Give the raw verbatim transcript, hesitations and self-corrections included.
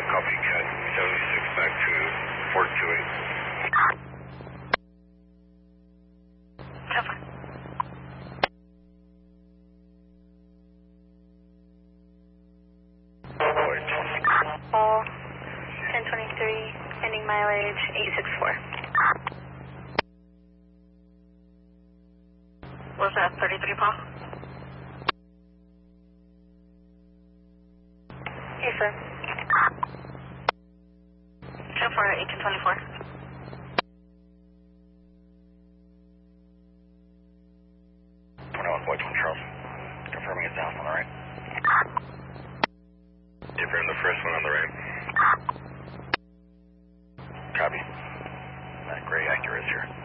Copycat seventy-six back to Fort two eight. Cover. All ten twenty-three, ending mileage eight six four. Was that thirty-three, Paul? Yes, sir. ten four, eighteen twenty-four. twenty-one point one Charles. Confirming it's south on the right. Confirm the first one on the right. Copy. That gray Acura's here.